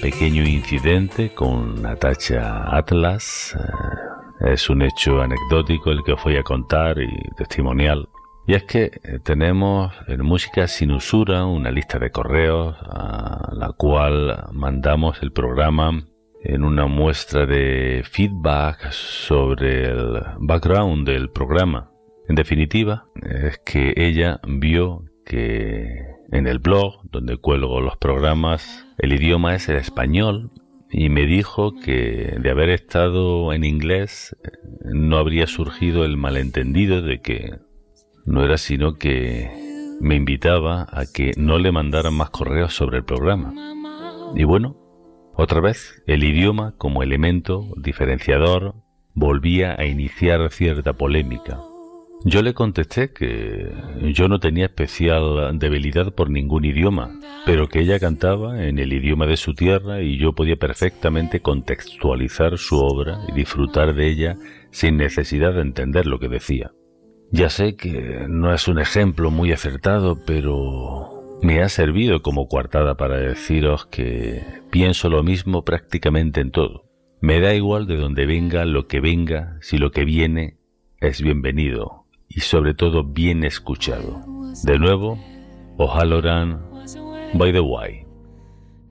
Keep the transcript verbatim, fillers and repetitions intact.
pequeño incidente con Natacha Atlas. Eh, es un hecho anecdótico el que os voy a contar y testimonial. Y es que tenemos en Música sin Usura una lista de correos a la cual mandamos el programa en una muestra de feedback sobre el background del programa. En definitiva, es que ella vio que en el blog donde cuelgo los programas el idioma es el español y me dijo que de haber estado en inglés no habría surgido el malentendido de que no era sino que me invitaba a que no le mandaran más correos sobre el programa. Y bueno, otra vez el idioma como elemento diferenciador volvía a iniciar cierta polémica. Yo le contesté que yo no tenía especial debilidad por ningún idioma, pero que ella cantaba en el idioma de su tierra y yo podía perfectamente contextualizar su obra y disfrutar de ella sin necesidad de entender lo que decía. Ya sé que no es un ejemplo muy acertado, pero me ha servido como coartada para deciros que pienso lo mismo prácticamente en todo. Me da igual de dónde venga lo que venga, si lo que viene es bienvenido y sobre todo bien escuchado. De nuevo, O'Halloran, by the way.